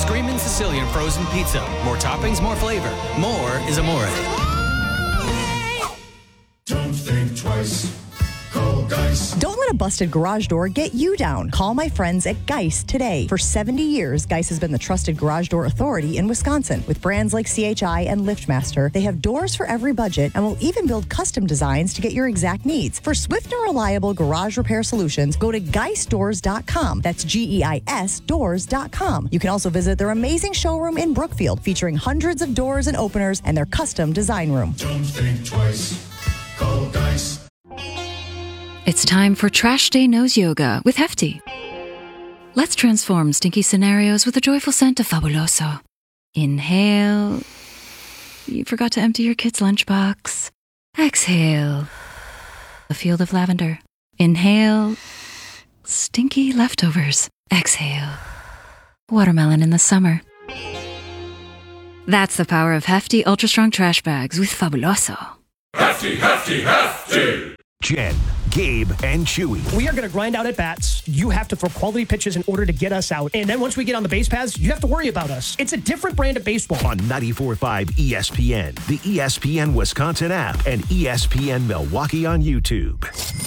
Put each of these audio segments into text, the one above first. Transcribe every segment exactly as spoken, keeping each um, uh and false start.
Screamin' Sicilian frozen pizza. More toppings, more flavor. More is amore. Don't think twice. Call Geist. Don't let a busted garage door get you down. Call my friends at Geist today. For seventy years, Geist has been the trusted garage door authority in Wisconsin. With brands like C H I and LiftMaster, they have doors for every budget and will even build custom designs to get your exact needs. For swift and reliable garage repair solutions, go to geist doors dot com. That's G E I S doors dot com. You can also visit their amazing showroom in Brookfield, featuring hundreds of doors and openers and their custom design room. Don't think twice. Call Geist. It's time for Trash Day Nose Yoga with Hefty. Let's transform stinky scenarios with a joyful scent of Fabuloso. Inhale. You forgot to empty your kid's lunchbox. Exhale. A field of lavender. Inhale. Stinky leftovers. Exhale. Watermelon in the summer. That's the power of Hefty Ultra Strong Trash Bags with Fabuloso. Hefty, hefty, hefty. Jen, Gabe, and Chewy. We are going to grind out at bats. You have to throw quality pitches in order to get us out. And then once we get on the base paths, you have to worry about us. It's a different brand of baseball. On ninety-four point five E S P N, the E S P N Wisconsin app, and E S P N Milwaukee on YouTube.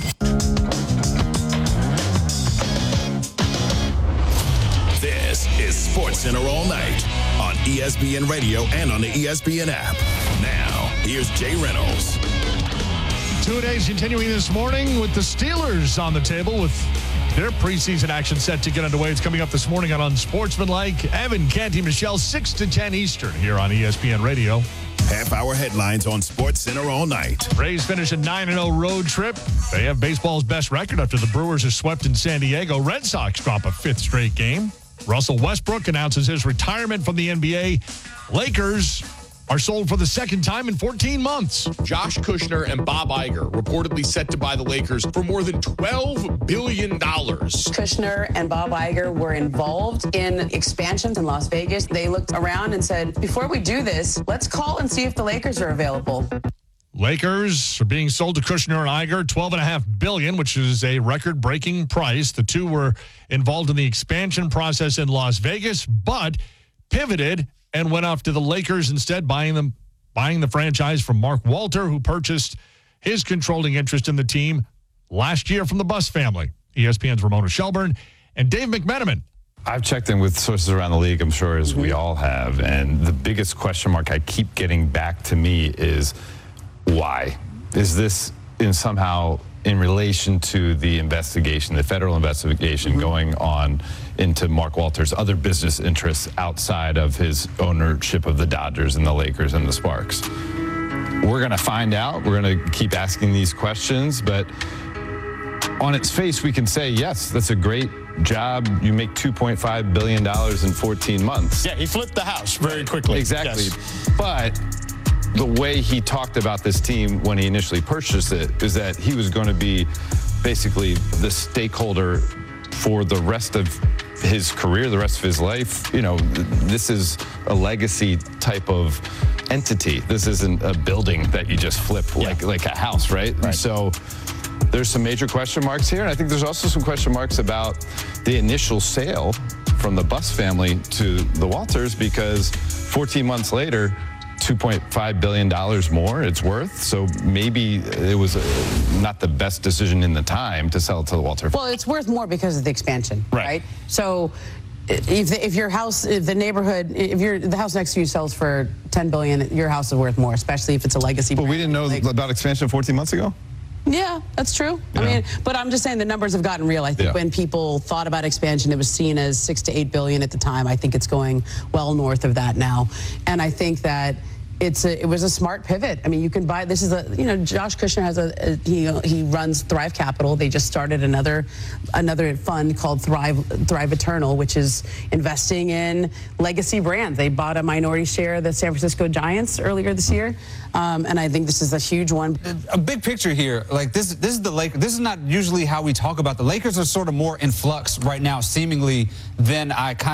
This is SportsCenter All Night on E S P N Radio and on the E S P N app. Now, here's Jay Reynolds. Two-a-days continuing this morning with the Steelers on the table with their preseason action set to get underway. It's coming up this morning on Unsportsmanlike. Evan, Canty, Michelle, six to ten Eastern here on E S P N Radio. Half-hour headlines on SportsCenter All Night. Rays finish a nine and oh road trip. They have baseball's best record after the Brewers are swept in San Diego. Red Sox drop a fifth straight game. Russell Westbrook announces his retirement from the N B A. Lakers are sold for the second time in fourteen months. Josh Kushner and Bob Iger reportedly set to buy the Lakers for more than twelve billion dollars. Kushner and Bob Iger were involved in expansions in Las Vegas. They looked around and said, before we do this, let's call and see if the Lakers are available. Lakers are being sold to Kushner and Iger, twelve point five billion dollars, which is a record-breaking price. The two were involved in the expansion process in Las Vegas, but pivoted and went off to the Lakers instead, buying them, buying the franchise from Mark Walter, who purchased his controlling interest in the team last year from the Buss family. E S P N's Ramona Shelburne and Dave McMenamin. I've checked in with sources around the league, I'm sure, as we all have, and the biggest question mark I keep getting back to me is why? Is this in somehow in relation to the investigation, the federal investigation mm-hmm. going on into Mark Walter's other business interests outside of his ownership of the Dodgers and the Lakers and the Sparks? We're going to find out. We're going to keep asking these questions, but on its face, we can say, yes, that's a great job. You make two point five billion dollars in fourteen months. Yeah, he flipped the house very quickly. Exactly. Yes. But the way he talked about this team when he initially purchased it is that he was going to be basically the stakeholder for the rest of his career, the rest of his life. You know, this is a legacy type of entity. This isn't a building that you just flip yeah. like like a house, right? right? So there's some major question marks here. And I think there's also some question marks about the initial sale from the Buss family to the Walters, because fourteen months later, two point five billion dollars more it's worth. So maybe it was a, not the best decision in the time to sell it to the Walter. Well, it's worth more because of the expansion, right? right? So if, if your house, if the neighborhood, if your the house next to you sells for ten billion dollars, your house is worth more, especially if it's a legacy. But we didn't know like, about expansion fourteen months ago? Yeah, that's true. Yeah. I mean, but I'm just saying the numbers have gotten real. I think yeah. when people thought about expansion, it was seen as six to eight billion at the time. I think it's going well north of that now. And I think that It's a, it was a smart pivot. I mean, you can buy, this is a, you know, Josh Kushner has a, a he, he runs Thrive Capital. They just started another another fund called Thrive Thrive Eternal, which is investing in legacy brands. They bought a minority share of the San Francisco Giants earlier this year. Um, and I think this is a huge one. A big picture here, like this, this is the Lakers. This is not usually how we talk about the Lakers. Are sort of more in flux right now, seemingly, than I kind of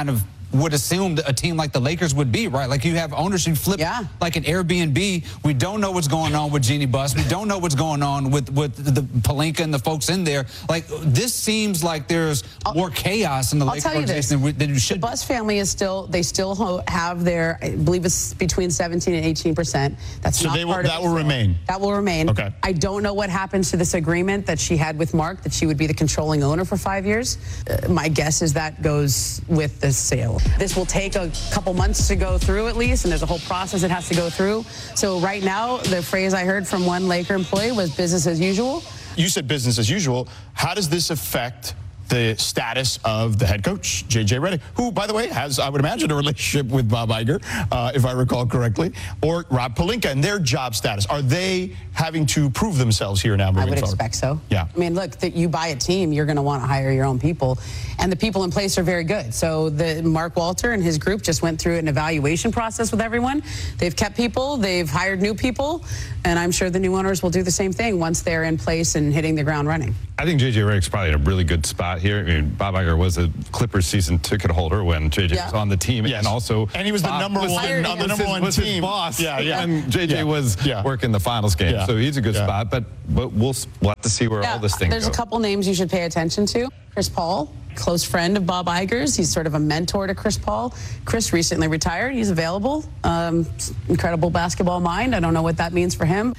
would assume that a team like the Lakers would be, right? Like you have ownership flip Yeah. like an Airbnb. We don't know what's going on with Jeannie Buss. We don't know what's going on with, with the Pelinka and the folks in there. Like this seems like there's I'll, more chaos in the I'll Lakers tell you this. organization than, than you should. The Buss family is still, they still ho- have their, I believe it's between seventeen and eighteen percent. That's So not they will, part of that the will sale. remain. That will remain. Okay. I don't know what happens to this agreement that she had with Mark, that she would be the controlling owner for five years. Uh, my guess is that goes with the sale. This will take a couple months to go through at least, and there's a whole process it has to go through. So right now, the phrase I heard from one Laker employee was business as usual. You said business as usual. How does this affect the status of the head coach, J J Redick, who, by the way, has, I would imagine, a relationship with Bob Iger, uh, if I recall correctly, or Rob Pelinka and their job status? Are they having to prove themselves here now moving I would forward? expect so. Yeah. I mean, look, that you buy a team, you're going to want to hire your own people, and the people in place are very good. So the Mark Walter and his group just went through an evaluation process with everyone. They've kept people, they've hired new people, and I'm sure the new owners will do the same thing once they're in place and hitting the ground running. I think J J Redick's probably in a really good spot here. I mean, Bob Iger was a Clippers season ticket holder when J J Yeah. was on the team, Yes. and also And he was the Bob number was- one- was on the number his- one was his team. boss. Yeah, yeah. And J J Yeah. was Yeah. working the finals game, Yeah. so he's a good Yeah. spot. But but we'll we'll have to see where Yeah, all this thing there's goes. a couple names you should pay attention to. Chris Paul, close friend of Bob Iger's. He's sort of a mentor to Chris Paul. Chris recently retired. He's available. Um, incredible basketball mind. I don't know what that means for him.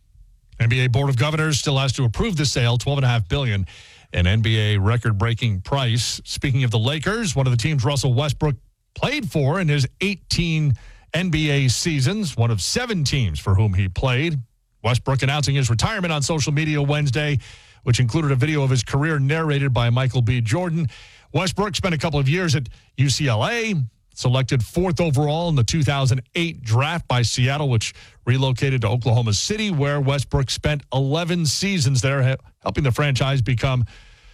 N B A Board of Governors still has to approve the sale, twelve point five billion dollars, an N B A record-breaking price. Speaking of the Lakers, one of the teams Russell Westbrook played for in his eighteen N B A seasons, one of seven teams for whom he played. Westbrook announcing his retirement on social media Wednesday, which included a video of his career narrated by Michael B. Jordan. Westbrook spent a couple of years at U C L A, selected fourth overall in the two thousand eight draft by Seattle, which relocated to Oklahoma City, where Westbrook spent eleven seasons there, helping the franchise become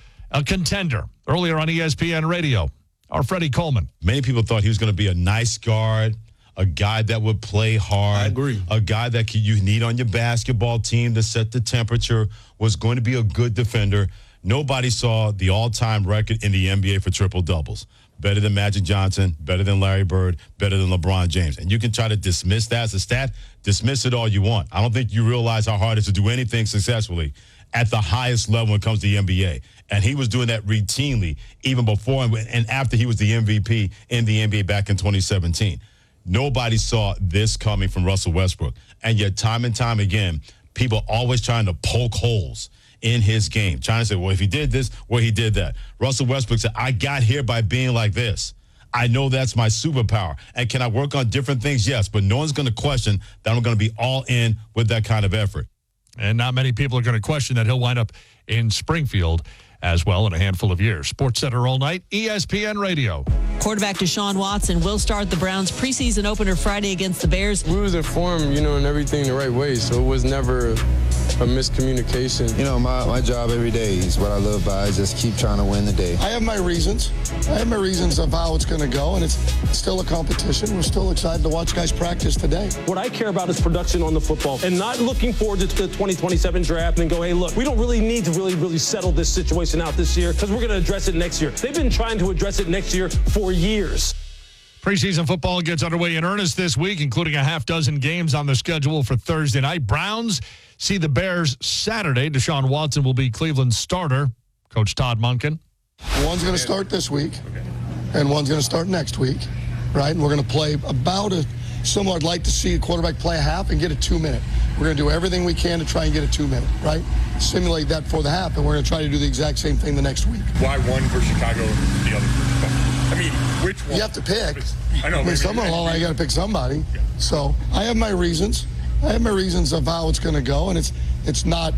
a contender. Earlier on E S P N Radio, our Freddie Coleman. Many people thought he was going to be a nice guard, a guy that would play hard. I agree. A guy that you need on your basketball team to set the temperature, was going to be a good defender. Nobody saw the all-time record in the N B A for triple-doubles. Better than Magic Johnson, better than Larry Bird, better than LeBron James. And you can try to dismiss that as a stat, dismiss it all you want. I don't think you realize how hard it is to do anything successfully at the highest level when it comes to the N B A. And he was doing that routinely even before and after he was the M V P in the N B A back in twenty seventeen. Nobody saw this coming from Russell Westbrook. And yet time and time again, people always trying to poke holes in his game, trying to say, well, if he did this, well, he did that. Russell Westbrook said, I got here by being like this. I know that's my superpower. And can I work on different things? Yes, but no one's going to question that I'm going to be all in with that kind of effort. And not many people are going to question that he'll wind up in Springfield as well in a handful of years. Sports Center all night, E S P N Radio. Quarterback Deshaun Watson will start the Browns' preseason opener Friday against the Bears. We was informed, you know, and everything the right way, so it was never a miscommunication. You know, my, my job every day is what I live by, is just keep trying to win the day. I have my reasons. I have my reasons of how it's going to go, and it's still a competition. We're still excited to watch guys practice today. What I care about is production on the football and not looking forward to the twenty twenty-seven draft and go, hey, look, we don't really need to really, really settle this situation out this year because we're going to address it next year. They've been trying to address it next year for years. Preseason football gets underway in earnest this week, including a half dozen games on the schedule for Thursday night. Browns see the Bears Saturday. Deshaun Watson will be Cleveland's starter. Coach Todd Monken. One's going to start this week, and one's going to start next week, right? And we're going to play about a similar. I'd like to see a quarterback play a half and get a two-minute. We're going to do everything we can to try and get a two-minute, right? Simulate that for the half, and we're going to try to do the exact same thing the next week. Why one for Chicago and the other for Chicago? I mean, which one? You have to pick. I know. I mean, someone along, I got to pick somebody. Yeah. So I have my reasons. I have my reasons of how it's going to go, and it's it's not.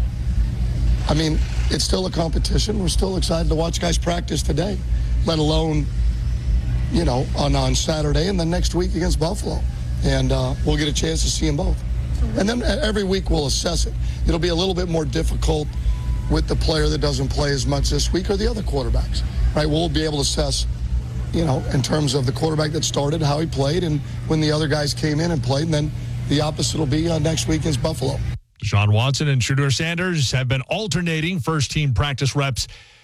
I mean, it's still a competition. We're still excited to watch guys practice today, let alone, you know, on on Saturday and then next week against Buffalo, and uh, we'll get a chance to see them both. And then every week we'll assess it. It'll be a little bit more difficult with the player that doesn't play as much this week or the other quarterbacks, right? We'll be able to assess, you know, in terms of the quarterback that started, how he played, and when the other guys came in and played, and then the opposite will be uh, next week against Buffalo. Deshaun Watson and Shedeur Sanders have been alternating first-team practice reps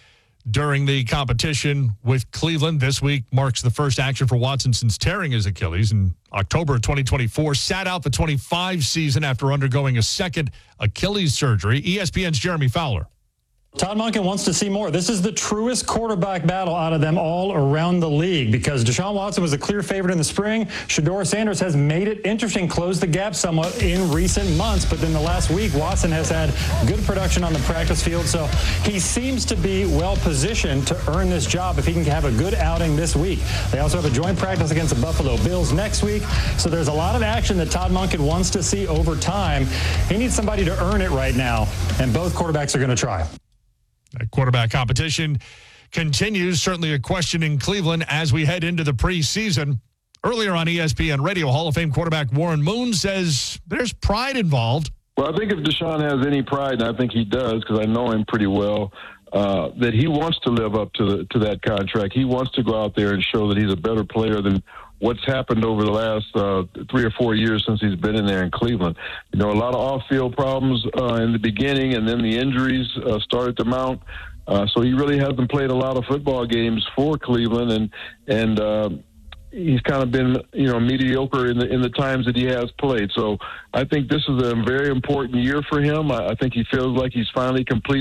during the competition with Cleveland. This week marks the first action for Watson since tearing his Achilles in October of twenty twenty-four. Sat out the twenty-five season after undergoing a second Achilles surgery. E S P N's Jeremy Fowler. Todd Monken wants to see more. This is the truest quarterback battle out of them all around the league because Deshaun Watson was a clear favorite in the spring. Shedeur Sanders has made it interesting, closed the gap somewhat in recent months, but then the last week, Watson has had good production on the practice field, so he seems to be well positioned to earn this job if he can have a good outing this week. They also have a joint practice against the Buffalo Bills next week, so there's a lot of action that Todd Monken wants to see over time. He needs somebody to earn it right now, and both quarterbacks are going to try. That quarterback competition continues. Certainly a question in Cleveland as we head into the preseason. Earlier on E S P N Radio, Hall of Fame quarterback Warren Moon says there's pride involved. Well, I think if Deshaun has any pride, and I think he does because I know him pretty well, uh, that he wants to live up to the, to that contract. He wants to go out there and show that he's a better player than what's happened over the last uh, three or four years since he's been in there in Cleveland. You know, a lot of off-field problems uh, in the beginning, and then the injuries uh, started to mount. Uh, so he really hasn't played a lot of football games for Cleveland, and and uh, he's kind of been, you know, mediocre in the in the times that he has played. So I think this is a very important year for him. I, I think he feels like he's finally complete.